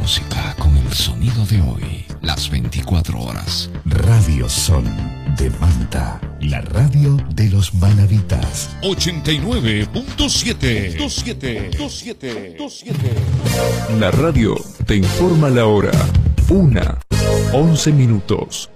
música con el sonido de hoy, las 24 horas. Radio Sol de Manta, la radio de los manavitas. 89.7. La radio te informa la hora. 1:11.